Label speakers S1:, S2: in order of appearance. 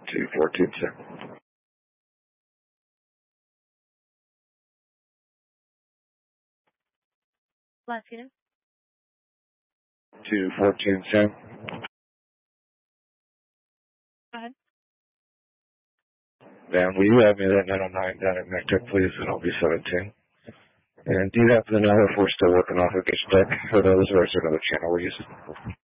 S1: 2427.
S2: Last unit.
S1: 2427.
S2: Go ahead.
S1: Ma'am, will you have me that 909 down at MacTech, please, and I'll be 17. And do you happen to know if we're still working off of each deck, or those, or is there another channel we're using?